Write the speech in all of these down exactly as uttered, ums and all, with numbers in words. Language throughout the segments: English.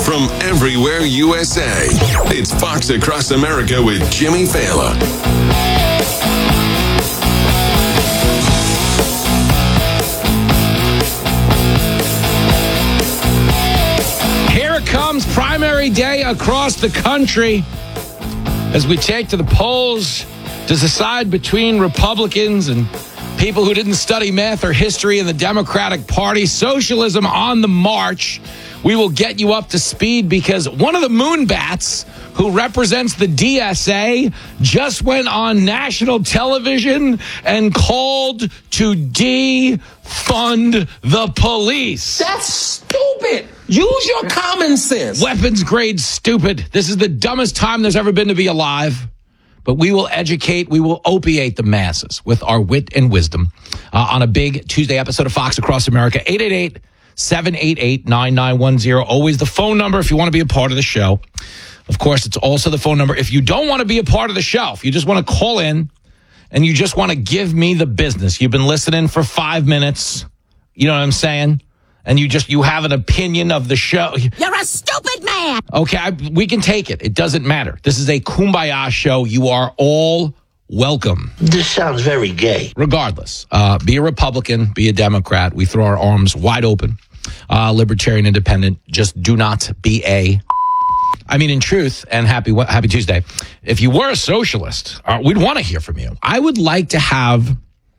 from everywhere U S A. It's Fox Across America with Jimmy Fallon. Here it comes, primary day across the country as we take to the polls to decide between Republicans and people who didn't study math or history in the Democratic Party. Socialism on the march. We will get you up to speed because one of the moonbats who represents the D S A just went on national television and called to defund the police. That's stupid. Use your common sense. Weapons grade stupid. This is the dumbest time there's ever been to be alive. But we will educate, we will opiate the masses with our wit and wisdom uh, on a big Tuesday episode of Fox Across America. eight eight eight, seven eight eight, nine nine one zero. Always the phone number if you want to be a part of the show. Of course, it's also the phone number if you don't want to be a part of the show. If you just want to call in and you just want to give me the business. You've been listening for five minutes. You know what I'm saying? And you just, you have an opinion of the show. You're a stupid man. Okay, I, we can take it. It doesn't matter. This is a kumbaya show. You are all welcome. This sounds very gay. Regardless, uh, be a Republican, be a Democrat. We throw our arms wide open. Uh, libertarian, independent. Just do not be a... I mean, in truth, and happy happy Tuesday, if you were a socialist, uh, we'd want to hear from you. I would like to have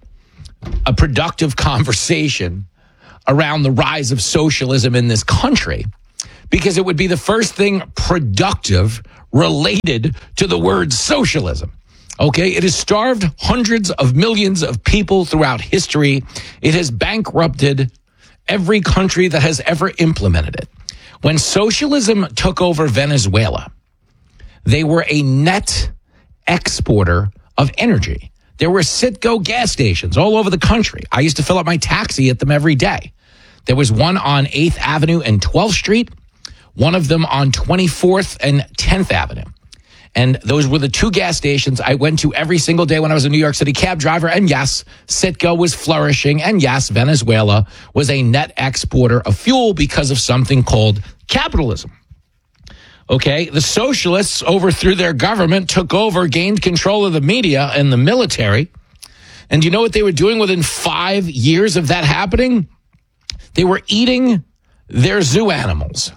a productive conversation around the rise of socialism in this country, because it would be the first thing productive related to the word socialism. Okay, it has starved hundreds of millions of people throughout history. It has bankrupted every country that has ever implemented it. When socialism took over Venezuela, they were a net exporter of energy. There were Citgo gas stations all over the country. I used to fill up my taxi at them every day. There was one on eighth Avenue and twelfth Street, one of them on twenty-fourth and tenth Avenue. And those were the two gas stations I went to every single day when I was a New York City cab driver. And yes, Citgo was flourishing. And yes, Venezuela was a net exporter of fuel because of something called capitalism. Okay, the socialists overthrew their government, took over, gained control of the media and the military. And you know what they were doing within five years of that happening? They were eating their zoo animals.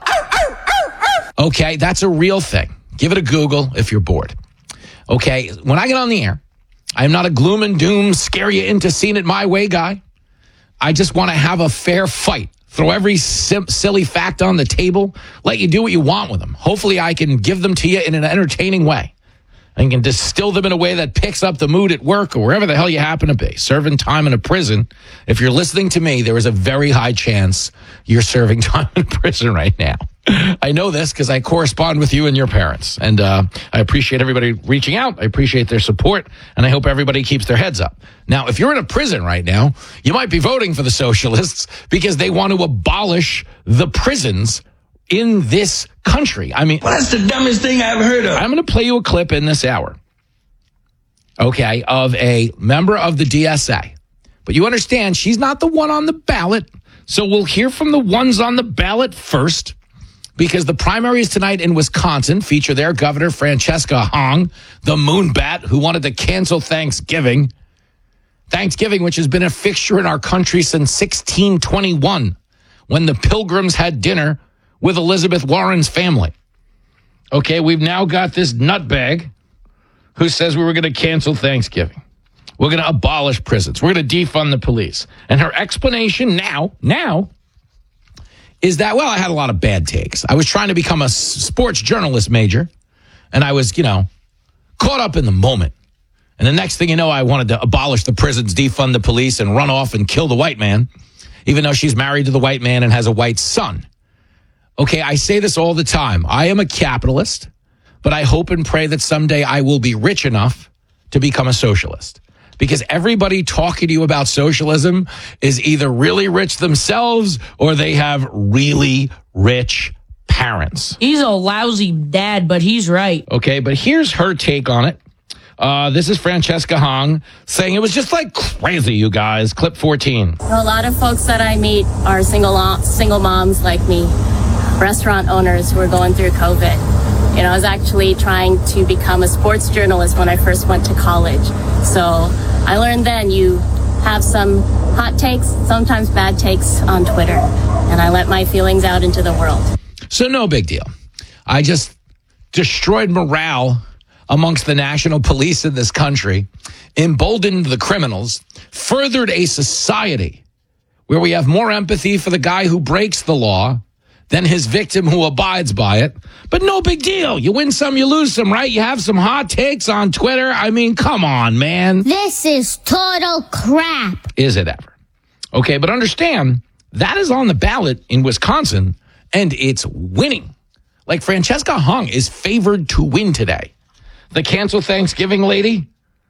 Okay, that's a real thing. Give it a Google if you're bored. Okay, when I get on the air, I'm not a gloom and doom, scare you into seeing it my way guy. I just want to have a fair fight. Throw every sim- silly fact on the table. Let you do what you want with them. Hopefully I can give them to you in an entertaining way. And can distill them in a way that picks up the mood at work or wherever the hell you happen to be. Serving time in a prison. If you're listening to me, there is a very high chance you're serving time in prison right now. I know this because I correspond with you and your parents. And uh, I appreciate everybody reaching out. I appreciate their support. And I hope everybody keeps their heads up. Now, if you're in a prison right now, you might be voting for the socialists because they want to abolish the prisons in this country. I mean, well, that's the dumbest thing I've heard of. I'm going to play you a clip in this hour, okay, of a member of the D S A. But you understand, she's not the one on the ballot. So we'll hear from the ones on the ballot first, because the primaries tonight in Wisconsin feature their governor, Francesca Hong, the moonbat who wanted to cancel Thanksgiving. Thanksgiving, which has been a fixture in our country since sixteen twenty-one, when the Pilgrims had dinner with Elizabeth Warren's family. Okay, we've now got this nutbag who says we were going to cancel Thanksgiving. We're going to abolish prisons. We're going to defund the police. And her explanation now, now, is that, well, I had a lot of bad takes. I was trying to become a sports journalist major, and I was, you know, caught up in the moment. And the next thing you know, I wanted to abolish the prisons, defund the police, and run off and kill the white man, even though she's married to the white man and has a white son. Okay, I say this all the time. I am a capitalist, but I hope and pray that someday I will be rich enough to become a socialist. Because everybody talking to you about socialism is either really rich themselves or they have really rich parents. He's a lousy dad, but he's right. Okay, but here's her take on it. Uh, this is Francesca Hong saying it was just like crazy, you guys. Clip fourteen. A lot of folks that I meet are single single moms like me restaurant owners who are going through COVID. You know, I was actually trying to become a sports journalist when I first went to college. So I learned then you have some hot takes, sometimes bad takes on Twitter, and I let my feelings out into the world. So no big deal. I just destroyed morale amongst the national police in this country, emboldened the criminals, furthered a society where we have more empathy for the guy who breaks the law than his victim who abides by it. But no big deal. You win some, you lose some, right? You have some hot takes on Twitter. I mean, come on, man. This is total crap. Is it ever? Okay, but understand, that is on the ballot in Wisconsin, and it's winning. Like Francesca Hung is favored to win today. The cancel Thanksgiving lady.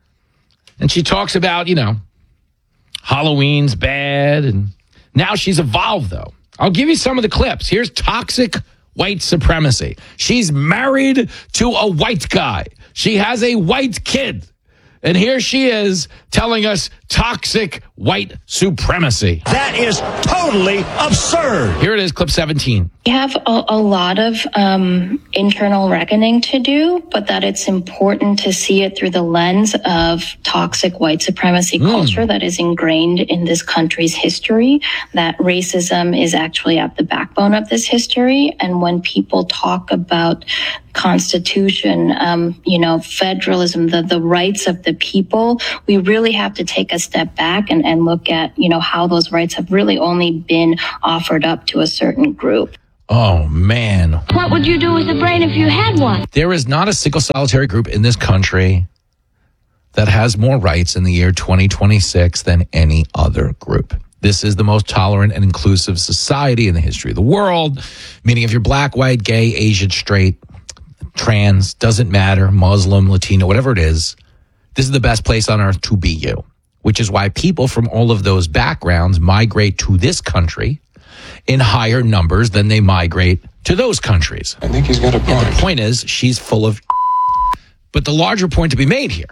And she talks about, you know, Halloween's bad. And now she's evolved, though. I'll give you some of the clips. Here's toxic white supremacy. She's married to a white guy. She has a white kid. And here she is telling us toxic white supremacy. That is totally absurd. Here it is, clip seventeen. We have a, a lot of um, internal reckoning to do, but that it's important to see it through the lens of toxic white supremacy Mm. culture that is ingrained in this country's history, that racism is actually at the backbone of this history. And when people talk about Constitution, um, you know, federalism, the, the rights of the people, we really have to take a step back and, and look at, you know, how those rights have really only been offered up to a certain group. Oh, man. What would you do with a brain if you had one? There is not a single solitary group in this country that has more rights in the year twenty twenty-six than any other group. This is the most tolerant and inclusive society in the history of the world, meaning if you're black, white, gay, Asian, straight, trans, doesn't matter, Muslim, Latino, whatever it is, this is the best place on earth to be you, which is why people from all of those backgrounds migrate to this country in higher numbers than they migrate to those countries. I think he's got a And point. the point is, she's full of. But the larger point to be made here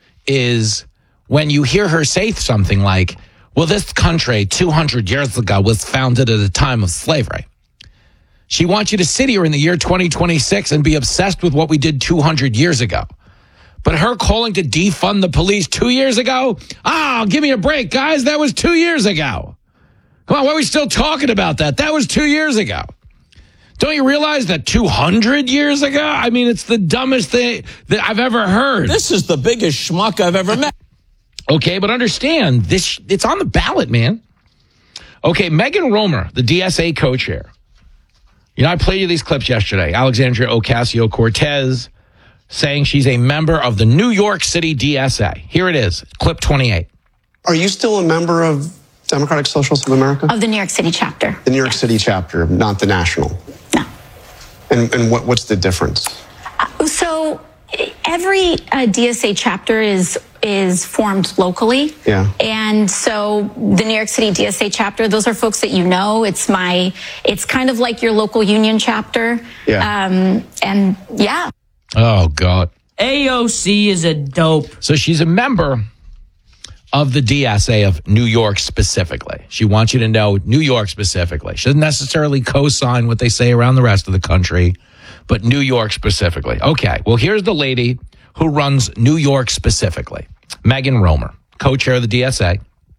is when you hear her say something like, well, this country two hundred years ago was founded at a time of slavery. She wants you to sit here in the year twenty twenty-six and be obsessed with what we did two hundred years ago. But her calling to defund the police two years ago? Oh, give me a break, guys. That was two years ago. Come on, why are we still talking about that? That was two years ago. Don't you realize that two hundred years ago? I mean, it's the dumbest thing that I've ever heard. This is the biggest schmuck I've ever met. Okay, but understand, this it's on the ballot, man. Okay, Megan Romer, the D S A co-chair. You know, I played you these clips yesterday. Alexandria Ocasio-Cortez saying she's a member of the New York City D S A. Here it is, clip twenty-eight. Are you still a member of Democratic Socialists of America? Of the New York City chapter. The New York City chapter, not the national. No. And, and what, what's the difference? Uh, so every uh, D S A chapter is is formed locally. Yeah. And so the New York City D S A chapter, those are folks that you know. It's my, it's kind of like your local union chapter. Yeah. Um, and yeah. Oh, God. A O C is a dope. So she's a member of the D S A of New York specifically. She wants you to know New York specifically. She doesn't necessarily co-sign what they say around the rest of the country, but New York specifically. Okay, well, here's the lady who runs New York specifically, Megan Romer, co-chair of the D S A,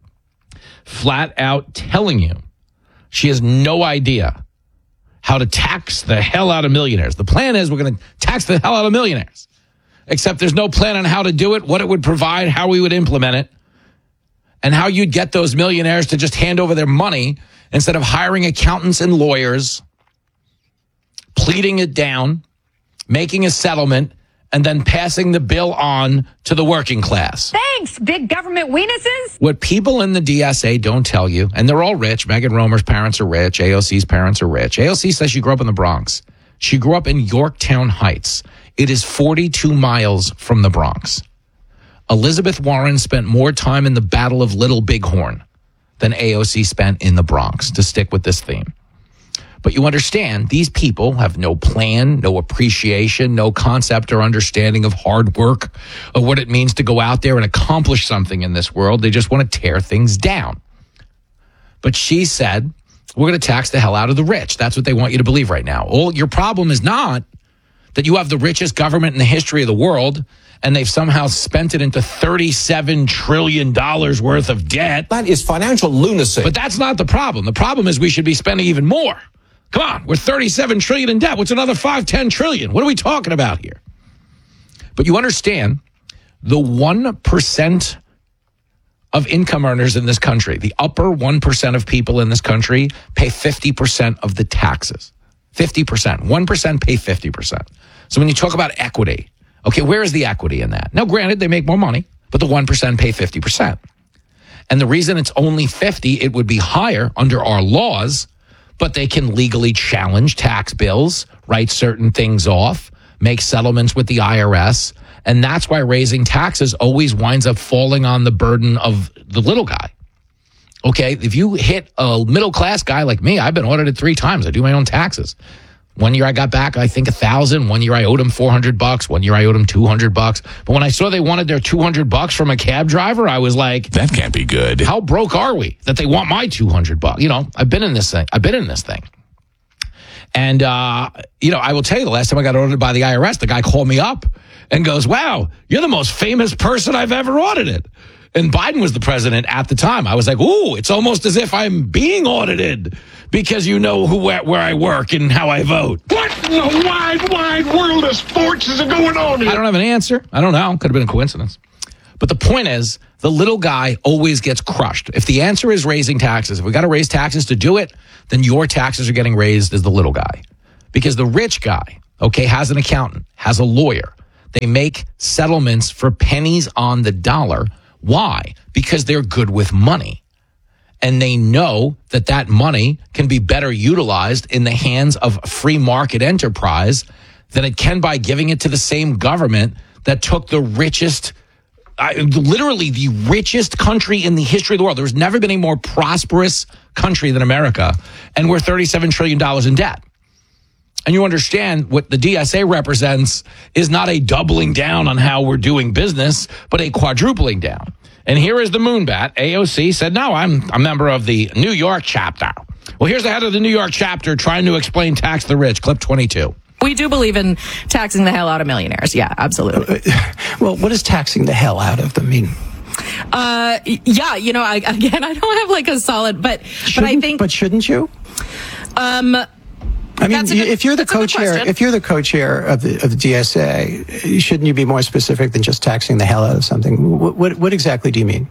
flat out telling you she has no idea how to tax the hell out of millionaires. The plan is we're going to tax the hell out of millionaires, except there's no plan on how to do it, what it would provide, how we would implement it, and how you'd get those millionaires to just hand over their money instead of hiring accountants and lawyers, pleading it down, making a settlement, and then passing the bill on to the working class. Thanks, big government weenuses. What people in the D S A don't tell you, and they're all rich. Megan Romer's parents are rich. A O C's parents are rich. A O C says she grew up in the Bronx. She grew up in Yorktown Heights. It is forty-two miles from the Bronx. Elizabeth Warren spent more time in the Battle of Little Bighorn than A O C spent in the Bronx, to stick with this theme. But you understand, these people have no plan, no appreciation, no concept or understanding of hard work, or what it means to go out there and accomplish something in this world. They just want to tear things down. But she said we're going to tax the hell out of the rich. That's what they want you to believe right now. Well, your problem is not that you have the richest government in the history of the world and they've somehow spent it into thirty-seven trillion dollars worth of debt. That is financial lunacy. But that's not the problem. The problem is we should be spending even more. Come on, we're thirty-seven trillion dollars in debt. What's another five, ten trillion? What are we talking about here? But you understand the one percent of income earners in this country, the upper one percent of people in this country pay fifty percent of the taxes. fifty percent. one percent pay fifty percent. So when you talk about equity, okay, where is the equity in that? Now, granted, they make more money, but the one percent pay fifty percent. And the reason it's only fifty, it would be higher under our laws, but they can legally challenge tax bills, write certain things off, make settlements with the I R S. And that's why raising taxes always winds up falling on the burden of the little guy. Okay, if you hit a middle-class guy like me, I've been audited three times. I do my own taxes. One year I got back, I think, a thousand. One year I owed him four hundred bucks. One year I owed him two hundred bucks. But when I saw they wanted their two hundred bucks from a cab driver, I was like, that can't be good. How broke are we that they want my two hundred bucks? You know, I've been in this thing. I've been in this thing. And, uh, you know, I will tell you, the last time I got audited by the I R S, the guy called me up and goes, wow, you're the most famous person I've ever audited. And Biden was the president at the time. I was like, ooh, it's almost as if I'm being audited because you know who where, where I work and how I vote. What in the wide, wide world of sports is going on here? I don't have an answer. I don't know. Could have been a coincidence. But the point is, the little guy always gets crushed. If the answer is raising taxes, if we got to raise taxes to do it, then your taxes are getting raised as the little guy. Because the rich guy, okay, has an accountant, has a lawyer. They make settlements for pennies on the dollar. Why? Because they're good with money. And they know that that money can be better utilized in the hands of free market enterprise than it can by giving it to the same government that took the richest, uh, literally the richest country in the history of the world. There's never been a more prosperous country than America, and we're thirty-seven trillion dollars in debt. And you understand what the D S A represents is not a doubling down on how we're doing business, but a quadrupling down. And here is the Moonbat. A O C said, no, I'm a member of the New York chapter. Well, here's the head of the New York chapter trying to explain tax the rich. Clip twenty-two. We do believe in taxing the hell out of millionaires. Yeah, absolutely. Well, what does taxing the hell out of them mean? Uh, yeah, you know, I, again, I don't have like a solid, but, shouldn't, but I think. But shouldn't you? Um, I mean, good, if you're the co-chair, if you're the co-chair of the of the D S A, shouldn't you be more specific than just taxing the hell out of something? What what, what exactly do you mean?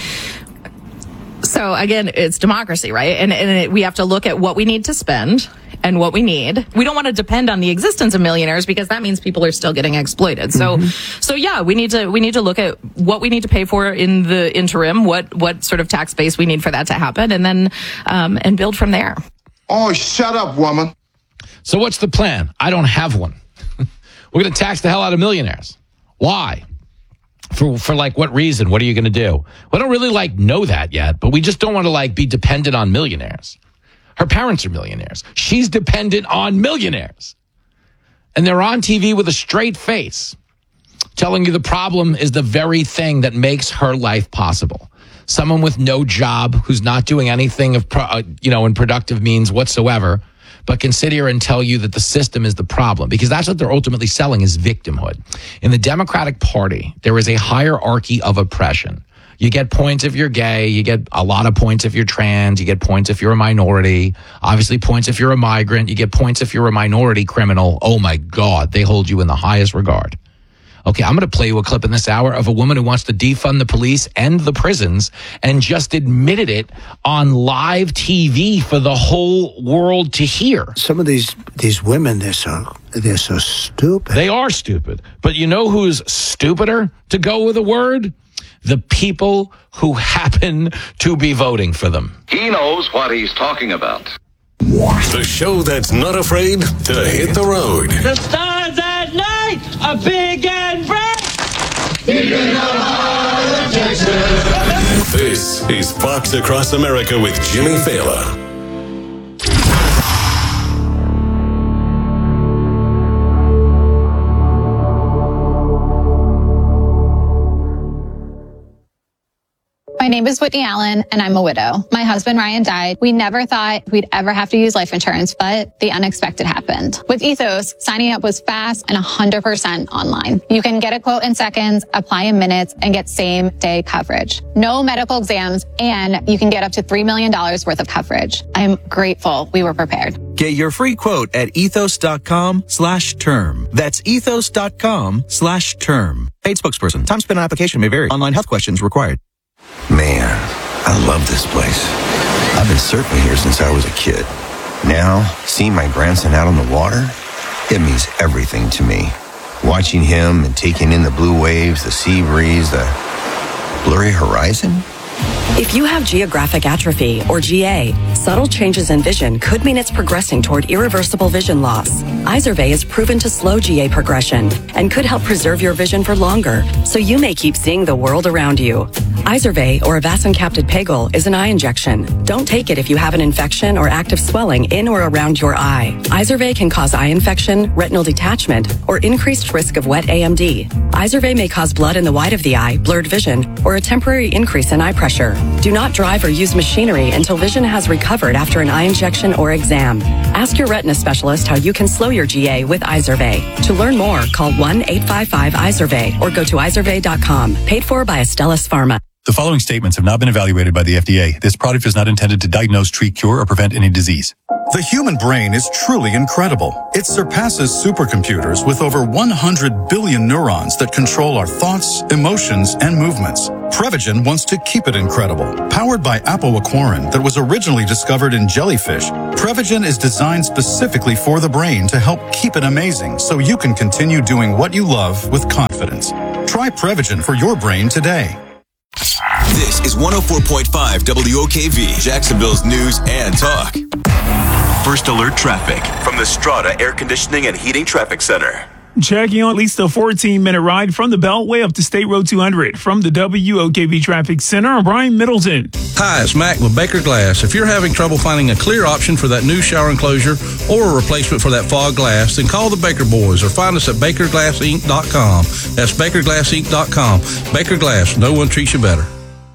So again, it's democracy, right? And, and it, we have to look at what we need to spend and what we need. We don't want to depend on the existence of millionaires because that means people are still getting exploited. So, mm-hmm. so yeah, we need to we need to look at what we need to pay for in the interim, what what sort of tax base we need for that to happen, and then um, and build from there. Oh, shut up, woman. So what's the plan? I don't have one. We're going to tax the hell out of millionaires. Why? For for like what reason? What are you going to do? We don't really like know that yet, but we just don't want to like be dependent on millionaires. Her parents are millionaires. She's dependent on millionaires. And they're on T V with a straight face telling you the problem is the very thing that makes her life possible. Someone with no job who's not doing anything of pro, uh, you know in productive means whatsoever, but can sit here and tell you that the system is the problem, because that's what they're ultimately selling is victimhood. In the Democratic Party, there is a hierarchy of oppression. You get points if you're gay. You get a lot of points if you're trans. You get points if you're a minority. Obviously, points if you're a migrant. You get points if you're a minority criminal. Oh, my God. They hold you in the highest regard. Okay, I'm going to play you a clip in this hour of a woman who wants to defund the police and the prisons and just admitted it on live T V for the whole world to hear. Some of these these women, they're so they're so stupid. They are stupid. But you know who's stupider, to go with a word? The people who happen to be voting for them. He knows what he's talking about. The show that's not afraid to hit the road. The stars at night are big and bright. This is Fox Across America with Jimmy Fallon. My My name is Whitney Allen, and I'm a widow. My husband, Ryan, died. We never thought we'd ever have to use life insurance, but the unexpected happened. With Ethos, signing up was fast and one hundred percent online. You can get a quote in seconds, apply in minutes, and get same-day coverage. No medical exams, and you can get up to three million dollars worth of coverage. I am grateful we were prepared. Get your free quote at ethos.com slash term. That's ethos.com slash term. Paid spokesperson. Time spent on application may vary. Online health questions required. Man, I love this place. I've been surfing here since I was a kid. Now, seeing my grandson out on the water, it means everything to me. Watching him and taking in the blue waves, the sea breeze, the blurry horizon. If you have geographic atrophy, or G A, subtle changes in vision could mean it's progressing toward irreversible vision loss. Izervay is proven to slow G A progression and could help preserve your vision for longer, so you may keep seeing the world around you. Izervay, or avacincaptad pegol, is an eye injection. Don't take it if you have an infection or active swelling in or around your eye. Izervay can cause eye infection, retinal detachment, or increased risk of wet A M D. Izervay may cause blood in the white of the eye, blurred vision, or a temporary increase in eye pressure. Do not drive or use machinery until vision has recovered after an eye injection or exam. Ask your retina specialist how you can slow your G A with Izervay. To learn more, call one eight five five Izervay or go to izervay dot com. Paid for by Astellas Pharma. The following statements have not been evaluated by the F D A. This product is not intended to diagnose, treat, cure, or prevent any disease. The human brain is truly incredible. It surpasses supercomputers with over one hundred billion neurons that control our thoughts, emotions, and movements. Prevagen wants to keep it incredible. Powered by apoaquarin that was originally discovered in jellyfish, Prevagen is designed specifically for the brain to help keep it amazing so you can continue doing what you love with confidence. Try Prevagen for your brain today. This is one oh four point five W O K V, Jacksonville's news and talk. First alert traffic from the Strata Air Conditioning and Heating Traffic Center. Checking on at least a fourteen-minute ride from the Beltway up to State Road two hundred. From the W O K V Traffic Center, I'm Brian Middleton. Hi, it's Mac with Baker Glass. If you're having trouble finding a clear option for that new shower enclosure or a replacement for that fog glass, then call the Baker Boys or find us at baker glass inc dot com. That's baker glass inc dot com. Baker Glass, no one treats you better.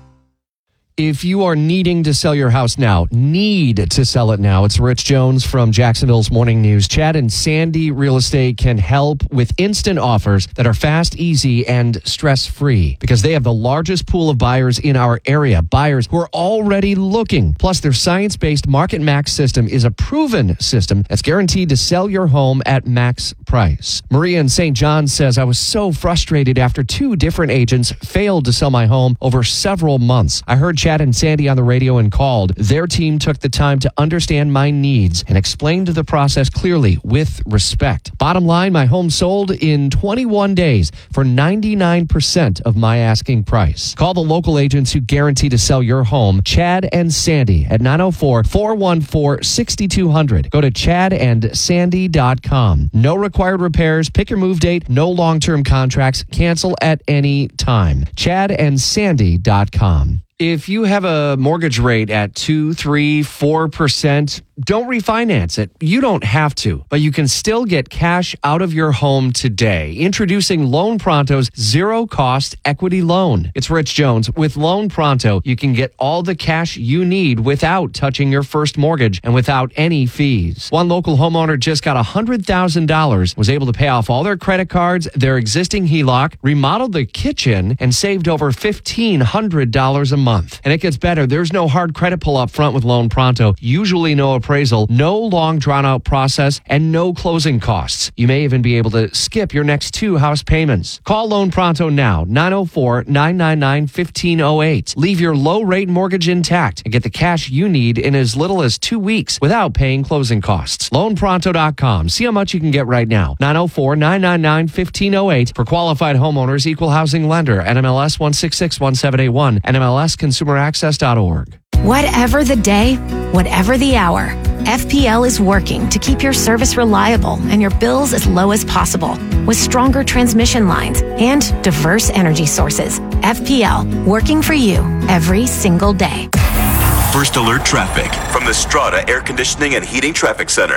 If you are needing to sell your house now, need to sell it now, it's Rich Jones from Jacksonville's Morning News. Chad and Sandy Real Estate can help with instant offers that are fast, easy, and stress-free because they have the largest pool of buyers in our area, buyers who are already looking. Plus, their science-based Market Max system is a proven system that's guaranteed to sell your home at max price. Maria in Saint John says, I was so frustrated after two different agents failed to sell my home over several months. I heard Chad and Sandy on the radio and called. Their team took the time to understand my needs and explained the process clearly with respect. Bottom line, my home sold in twenty-one days for ninety-nine percent of my asking price. Call the local agents who guarantee to sell your home. Chad and Sandy at nine oh four, four one four, six two zero zero. Go to chad and sandy dot com. No required repairs. Pick your move date. No long-term contracts. Cancel at any time. chad and sandy dot com. If you have a mortgage rate at two, three, four percent, don't refinance it. You don't have to, but you can still get cash out of your home today. Introducing Loan Pronto's zero-cost equity loan. It's Rich Jones. With Loan Pronto, you can get all the cash you need without touching your first mortgage and without any fees. One local homeowner just got one hundred thousand dollars, was able to pay off all their credit cards, their existing H E L O C, remodeled the kitchen, and saved over fifteen hundred dollars a month. And it gets better. There's no hard credit pull up front with Loan Pronto. Usually no appraisal, no long drawn out process, and no closing costs. You may even be able to skip your next two house payments. Call Loan Pronto now, nine oh four, nine nine nine, one five oh eight. Leave your low rate mortgage intact and get the cash you need in as little as two weeks without paying closing costs. loan pronto dot com. See how much you can get right now. nine oh four, nine nine nine, one five oh eight. For qualified homeowners, equal housing lender, N M L S one six six one seven eight one, N M L S consumer access dot org. Whatever the day, whatever the hour, F P L is working to keep your service reliable and your bills as low as possible. With stronger transmission lines and diverse energy sources, F P L, working for you every single day. First alert traffic from the Strata Air Conditioning and Heating Traffic Center.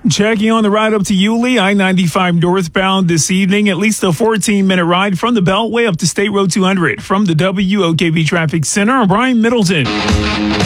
Checking on the ride up to Yulee, I ninety-five northbound this evening. At least a fourteen-minute ride from the Beltway up to State Road two hundred. From the W O K V Traffic Center, I'm Brian Middleton.